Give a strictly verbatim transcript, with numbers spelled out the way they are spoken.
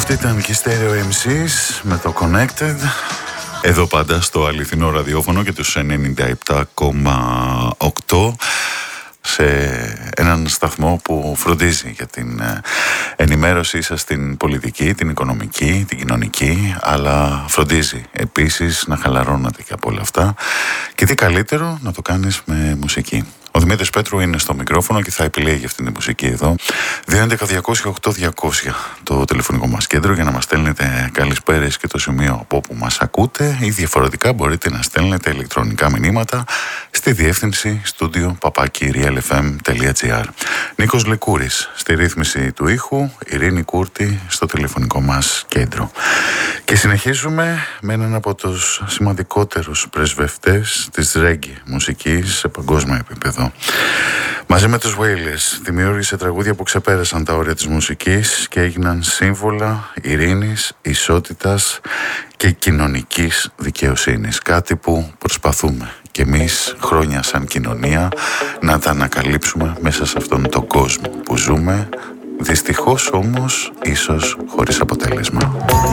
Αυτή ήταν και η Stereo εμ σις με το Connected. Εδώ πάντα στο αληθινό ραδιόφωνο και τους ενενήντα επτά κόμμα οκτώ, σε έναν σταθμό που φροντίζει για την ενημέρωσή σας στην πολιτική, την οικονομική, την κοινωνική, αλλά φροντίζει επίσης να χαλαρώνατε και από όλα αυτά. Και τι καλύτερο να το κάνεις με μουσική. Ο Δημήτρης Πέτρου είναι στο μικρόφωνο και θα επιλέγει αυτή τη μουσική εδώ. δύο έντεκα διακόσια οκτώ διακόσια το τηλεφωνικό μας κέντρο για να μας στέλνετε καλησπέρες και το σημείο από όπου μας ακούτε, ή διαφορετικά μπορείτε να στέλνετε ηλεκτρονικά μηνύματα στη διεύθυνση στούντιο παπάκι real f m τελεία g r. Νίκος Λεκούρης στη ρύθμιση του ήχου, Ειρήνη Κούρτη στο τηλεφωνικό μας κέντρο. Και συνεχίζουμε με έναν από τους σημαντικότερους πρεσβευτές της ρέγγι μουσικής σε παγκόσμιο επίπεδο. Μαζί με τους Wailers δημιούργησε τραγούδια που ξεπέρασαν τα όρια της μουσικής και έγιναν σύμβολα ειρήνης, ισότητας και κοινωνικής δικαιοσύνης. Κάτι που προσπαθούμε και εμείς χρόνια σαν κοινωνία να τα ανακαλύψουμε μέσα σε αυτόν τον κόσμο που ζούμε, δυστυχώς όμως ίσως χωρίς αποτέλεσμα.